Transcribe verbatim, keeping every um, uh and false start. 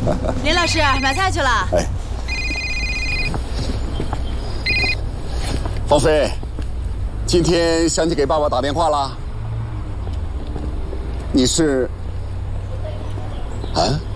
林老师买菜去了。 哎，芳菲，今天想起给爸爸打电话了。你是？啊？